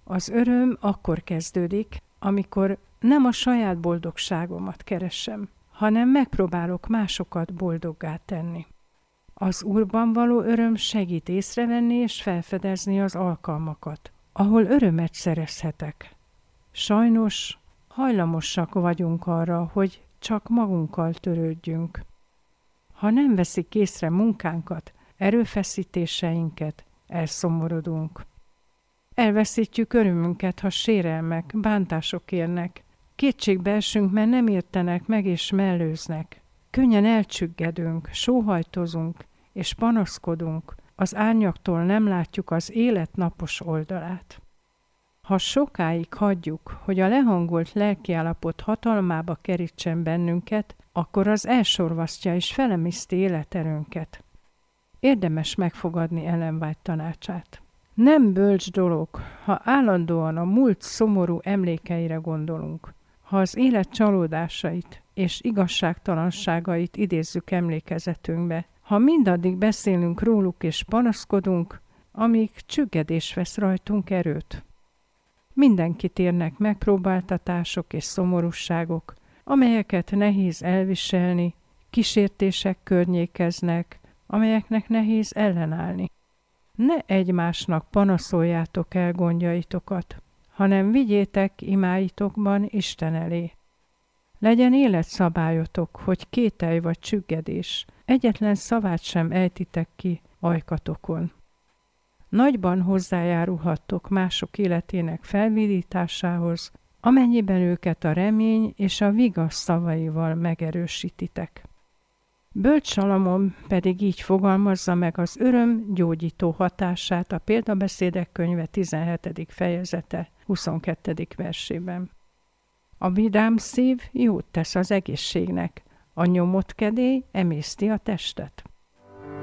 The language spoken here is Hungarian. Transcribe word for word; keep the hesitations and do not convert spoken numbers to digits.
Az öröm akkor kezdődik, amikor nem a saját boldogságomat keresem, hanem megpróbálok másokat boldoggá tenni. Az Úrban való öröm segít észrevenni és felfedezni az alkalmakat, ahol örömet szerezhetek. Sajnos hajlamosak vagyunk arra, hogy csak magunkkal törődjünk. Ha nem veszik észre munkánkat, erőfeszítéseinket, elszomorodunk. Elveszítjük örömünket, ha sérelmek, bántások érnek. Kétségbe esünk, mert nem értenek meg és mellőznek. Könnyen elcsüggedünk, sóhajtozunk és panaszkodunk. Az árnyaktól nem látjuk az élet napos oldalát. Ha sokáig hagyjuk, hogy a lehangolt lelkiállapot hatalmába kerítsen bennünket, akkor az elsorvasztja és felemészti életerőnket. Érdemes megfogadni Ellen White tanácsát. Nem bölcs dolog, ha állandóan a múlt szomorú emlékeire gondolunk, ha az élet csalódásait és igazságtalanságait idézzük emlékezetünkbe, ha mindaddig beszélünk róluk és panaszkodunk, amíg csüggedés vesz rajtunk erőt. Mindenkit érnek megpróbáltatások és szomorúságok, amelyeket nehéz elviselni, kísértések környékeznek, amelyeknek nehéz ellenállni. Ne egymásnak panaszoljátok el gondjaitokat, hanem vigyétek imáitokban Isten elé. Legyen életszabályotok, hogy kételj vagy csüggedés, egyetlen szavát sem ejtitek ki ajkatokon. Nagyban hozzájárulhattok mások életének felvidításához, amennyiben őket a remény és a vigasz szavaival megerősítitek. Bölcs Salamon pedig így fogalmazza meg az öröm gyógyító hatását a Példabeszédek könyve tizenhetedik fejezete huszonkettedik versében. A vidám szív jót tesz az egészségnek, a nyomott kedély emészti a testet.